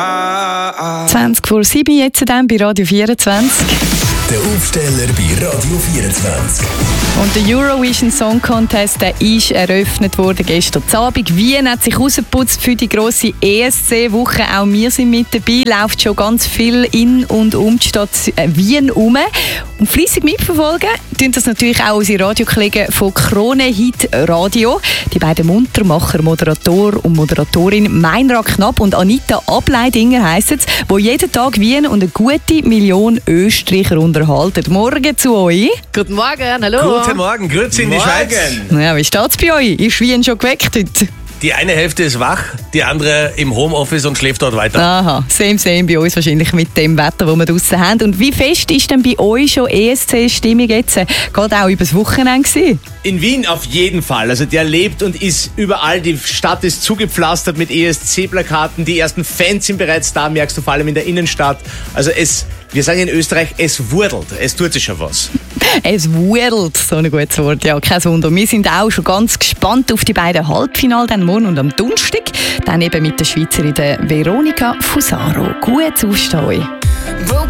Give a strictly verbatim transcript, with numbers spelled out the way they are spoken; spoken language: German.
zwanzig vor sieben jetzt dann bei Radio vierundzwanzig. Der Aufsteller bei Radio vierundzwanzig. Und der Eurovision Song Contest, der ist eröffnet worden gestern Abend. Wien hat sich rausgeputzt für die grosse E S C-Woche. Auch wir sind mit dabei. Läuft schon ganz viel in und um die Stadt Wien herum. Und fleissig mitverfolgen tun das natürlich auch unsere Radiokollegen von Krone Hit Radio. Die beiden Muntermacher, Moderator und Moderatorin Meinrad Knapp und Anita Ableidinger heissen es, die jeden Tag Wien und eine gute Million Österreicher unterhalten. Morgen zu euch. Guten Morgen, hallo. Guten Morgen, grüezi in die Schweiz. Ja, wie steht es bei euch? Ist Wien schon geweckt heute? Die eine Hälfte ist wach, die andere im Homeoffice und schläft dort weiter. Aha, same, same bei uns wahrscheinlich mit dem Wetter, das wir draussen haben. Und wie fest ist denn bei euch schon E S C-Stimmung jetzt? Gerade auch übers Wochenende gewesen? In Wien auf jeden Fall. Also der lebt und ist überall. Die Stadt ist zugepflastert mit E S C-Plakaten. Die ersten Fans sind bereits da, merkst du vor allem in der Innenstadt. Also es, wir sagen in Österreich, es wurdelt. Es tut sich schon was. Es wurdelt, so ein gutes Wort. Ja, kein Wunder. Wir sind auch schon ganz gespannt auf die beiden Halbfinale, dann morgen und am Donnerstag. Dann eben mit der Schweizerin Veronika Fusaro. Gutes Aufstehen.